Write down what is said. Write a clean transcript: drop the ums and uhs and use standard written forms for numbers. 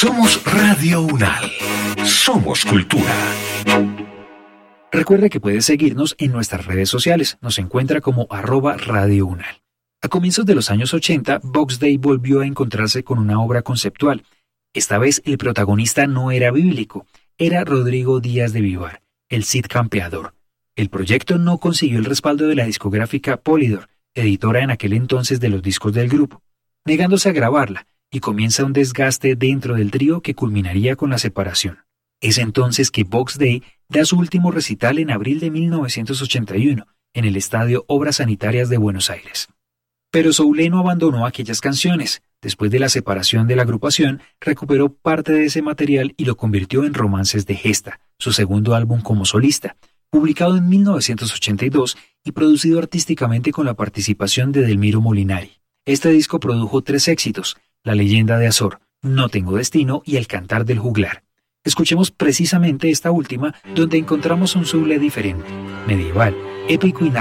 Somos Radio Unal. Somos cultura. Recuerda que puedes seguirnos en nuestras redes sociales. Nos encuentra como @Radio Unal. A comienzos de los años 80, Box Day volvió a encontrarse con una obra conceptual. Esta vez el protagonista no era bíblico, era Rodrigo Díaz de Vivar, el Cid Campeador. El proyecto no consiguió el respaldo de la discográfica Polydor, editora en aquel entonces de los discos del grupo, negándose a grabarla, y comienza un desgaste dentro del trío que culminaría con la separación. Es entonces que Box Day da su último recital en abril de 1981, en el Estadio Obras Sanitarias de Buenos Aires. Pero Soule no abandonó aquellas canciones. Después de la separación de la agrupación, recuperó parte de ese material y lo convirtió en Romances de Gesta, su segundo álbum como solista, publicado en 1982 y producido artísticamente con la participación de Delmiro Molinari. Este disco produjo 3 éxitos: La leyenda de Azor, No tengo destino y El cantar del juglar. Escuchemos precisamente esta última, donde encontramos un Soule diferente, medieval, épico y